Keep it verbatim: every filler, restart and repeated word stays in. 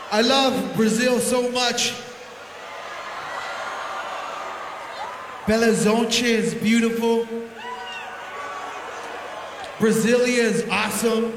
I love Brazil so much. Belo Horizonte is beautiful. Brasilia is awesome.